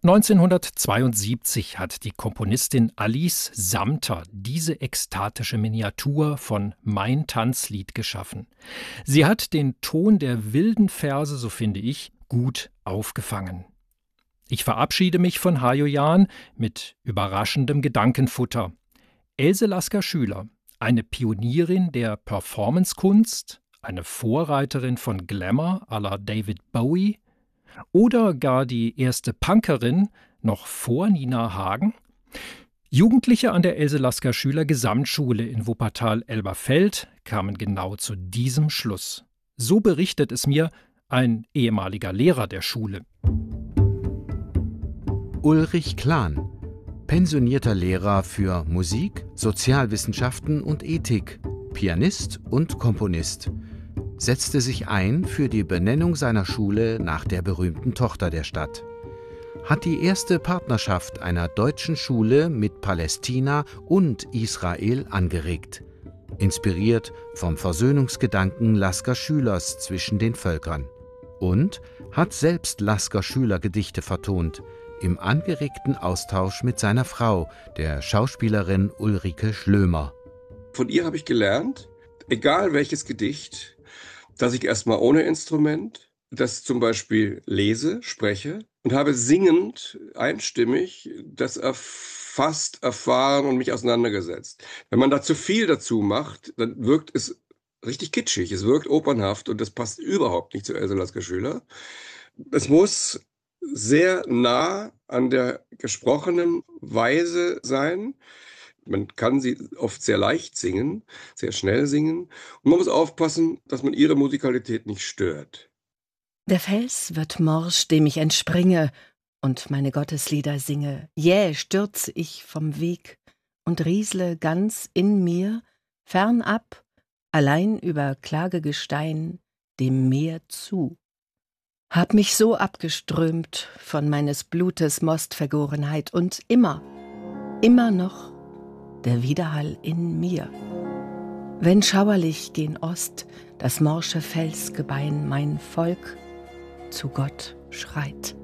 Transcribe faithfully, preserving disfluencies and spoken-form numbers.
neunzehnhundertzweiundsiebzig hat die Komponistin Alice Samter diese ekstatische Miniatur von Mein Tanzlied geschaffen. Sie hat den Ton der wilden Verse, so finde ich, gut aufgefangen. Ich verabschiede mich von Hajo Jahn mit überraschendem Gedankenfutter. Else Lasker-Schüler, eine Pionierin der Performancekunst, eine Vorreiterin von Glamour à la David Bowie oder gar die erste Punkerin noch vor Nina Hagen? Jugendliche an der Else Lasker-Schüler Gesamtschule in Wuppertal-Elberfeld kamen genau zu diesem Schluss. So berichtet es mir ein ehemaliger Lehrer der Schule. Ulrich Klahn, pensionierter Lehrer für Musik, Sozialwissenschaften und Ethik, Pianist und Komponist, setzte sich ein für die Benennung seiner Schule nach der berühmten Tochter der Stadt, hat die erste Partnerschaft einer deutschen Schule mit Palästina und Israel angeregt, inspiriert vom Versöhnungsgedanken Lasker-Schülers zwischen den Völkern, und hat selbst Lasker-Schüler-Gedichte vertont, im angeregten Austausch mit seiner Frau, der Schauspielerin Ulrike Schlömer. Von ihr habe ich gelernt, egal welches Gedicht, dass ich erstmal ohne Instrument das zum Beispiel lese, spreche und habe singend, einstimmig das erfasst, erfahren und mich auseinandergesetzt. Wenn man da zu viel dazu macht, dann wirkt es richtig kitschig, es wirkt opernhaft und das passt überhaupt nicht zu Else Lasker-Schüler. Es muss sehr nah an der gesprochenen Weise sein. Man kann sie oft sehr leicht singen, sehr schnell singen. Und man muss aufpassen, dass man ihre Musikalität nicht stört. Der Fels wird morsch, dem ich entspringe und meine Gotteslieder singe. Jäh stürze ich vom Weg und riesle ganz in mir, fernab, allein über Klagegestein, dem Meer zu. Hab mich so abgeströmt von meines Blutes Mostvergorenheit und immer, immer noch der Widerhall in mir. Wenn schauerlich gen Ost das morsche Felsgebein mein Volk zu Gott schreit.